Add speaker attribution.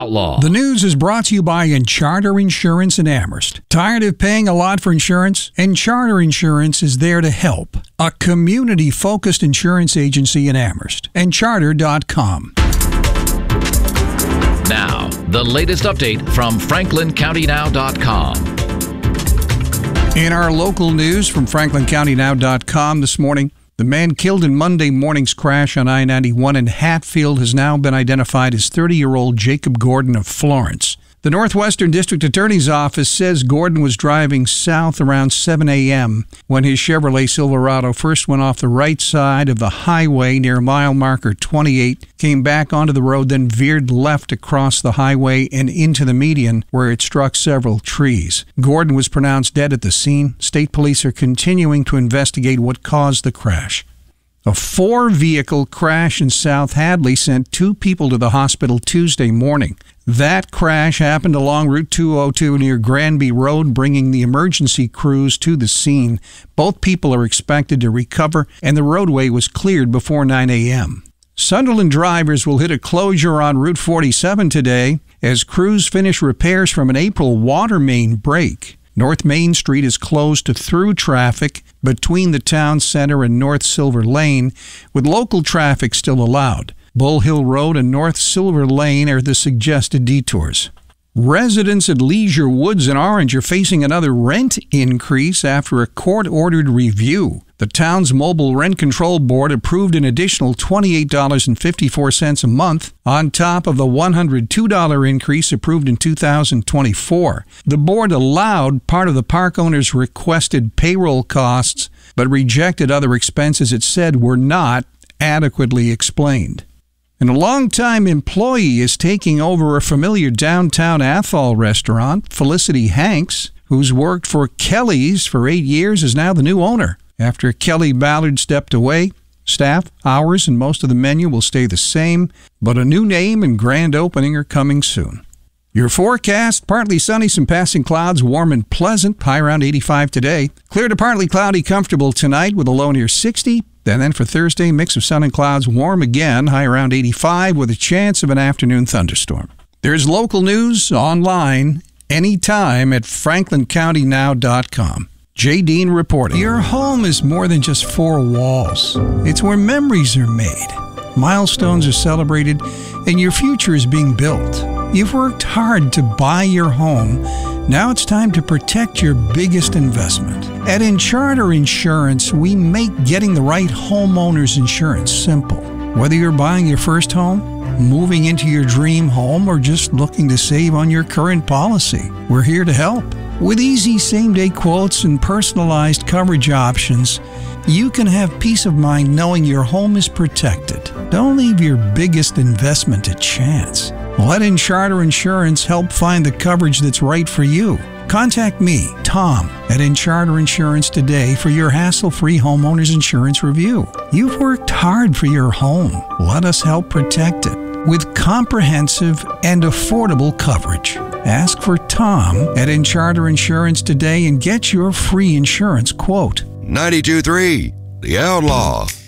Speaker 1: Outlaw.
Speaker 2: The news is brought to you by Encharter Insurance in Amherst. Tired of paying a lot for insurance? Encharter Insurance is there to help. A community-focused insurance agency in Amherst. Encharter.com.
Speaker 1: Now, the latest update from FranklinCountyNow.com.
Speaker 2: In our local news from FranklinCountyNow.com this morning, the man killed in Monday morning's crash on I-91 in Hatfield has now been identified as 30-year-old Jacob Gordon of Florence. The Northwestern District Attorney's Office says Gordon was driving south around 7 a.m. when his Chevrolet Silverado first went off the right side of the highway near mile marker 28, came back onto the road, then veered left across the highway and into the median where it struck several trees. Gordon was pronounced dead at the scene. State police are continuing to investigate what caused the crash. A four-vehicle crash in South Hadley sent two people to the hospital Tuesday morning. That crash happened along Route 202 near Granby Road, bringing the emergency crews to the scene. Both people are expected to recover, and the roadway was cleared before 9 a.m. Sunderland drivers will hit a closure on Route 47 today as crews finish repairs from an April water main break. North Main Street is closed to through traffic between the town center and North Silver Lane, with local traffic still allowed. Bull Hill Road and North Silver Lane are the suggested detours. Residents at Leisure Woods in Orange are facing another rent increase after a court-ordered review. The town's mobile rent control board approved an additional $28.54 a month on top of the $102 increase approved in 2024. The board allowed part of the park owner's requested payroll costs, but rejected other expenses it said were not adequately explained. And a longtime employee is taking over a familiar downtown Athol restaurant. Felicity Hanks, who's worked for Kelly's for 8 years, is now the new owner. After Kelly Ballard stepped away, staff, hours, and most of the menu will stay the same, but a new name and grand opening are coming soon. Your forecast, partly sunny, some passing clouds, warm and pleasant, high around 85 today. Clear to partly cloudy, comfortable tonight with a low near 60. And then for Thursday, mix of sun and clouds, warm again, high around 85 with a chance of an afternoon thunderstorm. There's local news online anytime at FranklinCountyNow.com. Jay Dean reporting. Your home is more than just four walls. It's where memories are made, milestones are celebrated, and your future is being built. You've worked hard to buy your home. Now it's time to protect your biggest investment. At Encharter Insurance, we make getting the right homeowner's insurance simple. Whether you're buying your first home, moving into your dream home, or just looking to save on your current policy, we're here to help. With easy same-day quotes and personalized coverage options, you can have peace of mind knowing your home is protected. Don't leave your biggest investment to chance. Let Encharter Insurance help find the coverage that's right for you. Contact me, Tom, at Encharter Insurance today for your hassle-free homeowner's insurance review. You've worked hard for your home. Let us help protect it with comprehensive and affordable coverage. Ask for Tom at Encharter Insurance today and get your free insurance quote.
Speaker 3: 92.3, The Outlaw.